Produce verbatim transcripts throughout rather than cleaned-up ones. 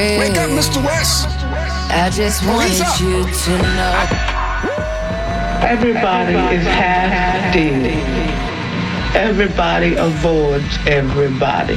Wake up, Mister West. I just wanted you to know. Everybody is half dead. Everybody avoids everybody.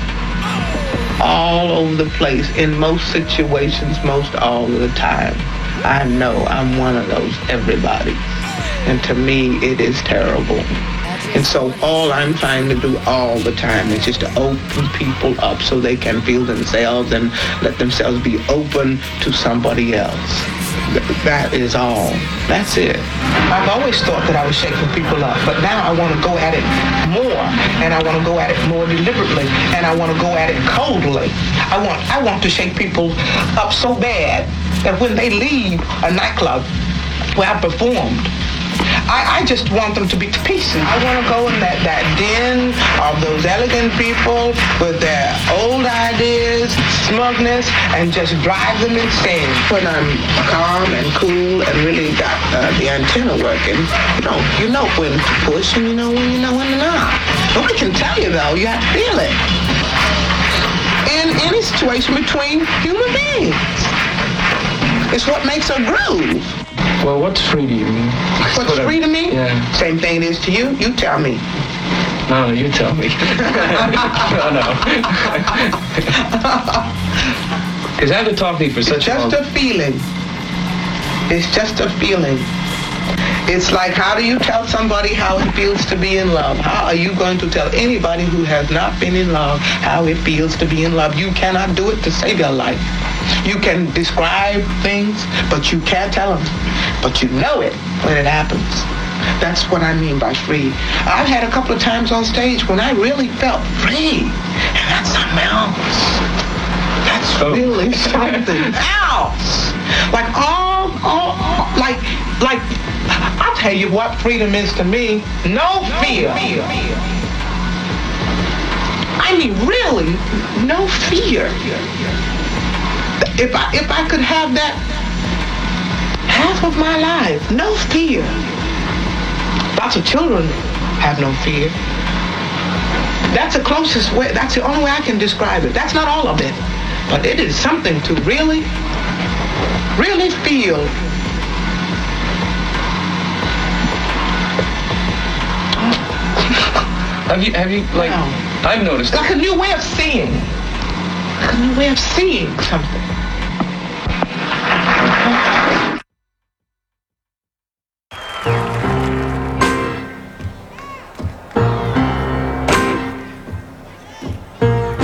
All over the place, in most situations, most all of the time. I know I'm one of those everybody. And to me, it is terrible. And so all I'm trying to do all the time is just to open people up so they can feel themselves and let themselves be open to somebody else. Th- that is all. That's it. I've always thought that I was shaking people up, but now I want to go at it more, and I want to go at it more deliberately, and I want to go at it coldly. I want, I want to shake people up so bad that when they leave a nightclub where I performed, I, I just want them to be to pieces. I want to go in that, that den of those elegant people with their old ideas, smugness, and just drive them insane. When I'm calm and cool and really got uh, the antenna working, you know, you know when to push and you know when you know when to not. Nobody can tell you though, you have to feel it. In any situation between human beings. It's what makes a groove. Well, what's free to you? What's what free to me? Yeah. Same thing it is to you. You tell me. No, no, you tell me. no, no. Because I have to talk to you for such a long... It's just a feeling. It's just a feeling. It's like, how do you tell somebody how it feels to be in love? How are you going to tell anybody who has not been in love how it feels to be in love? You cannot do it to save your life. You can describe things, but you can't tell them. But you know it when it happens. That's what I mean by free. I've had a couple of times on stage when I really felt free. And that's something else. That's oh. really something else. Like all, all, all, like, like, I'll tell you what freedom is to me. No fear. I mean, really, no fear. If I, if I could have that half of my life, no fear. Lots of children have no fear. That's the closest way, that's the only way I can describe it. That's not all of it, but it is something to really, really feel. Have you, have you, like, wow. I've noticed. Like a new way of seeing. Like a new way of seeing something.